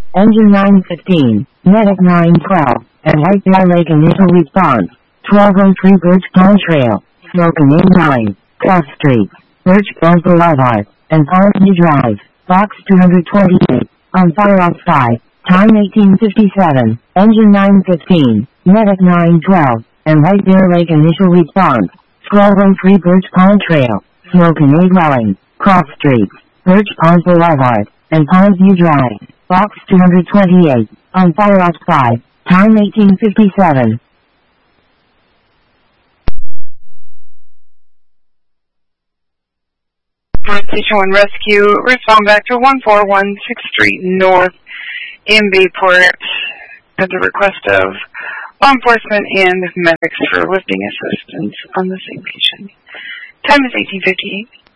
Engine 915, Medic 912, at White Bear Lake initial response. 1203 Birch Pond Trail, Smoking 89, Cross Street, Birch Pond Boulevard, and Pondview Drive, Box 228, on fire outside, time 1857, Engine 915, Medic 912, and White Bear Lake initial response. 1203 Birch Pond Trail, Smoking 8 dwelling, Cross Street, Birch Pond Boulevard, and Pondview Drive, Box 228, on fire outside, time 1857. Station 1 Rescue, respond back to 1416 Street North in Bayport at the request of law enforcement and medics for lifting assistance on the same patient. Time is 1858.